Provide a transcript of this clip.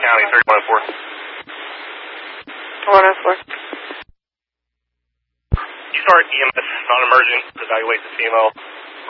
County, 3104. 104. You start EMS, non-emergent, evaluate the CMO.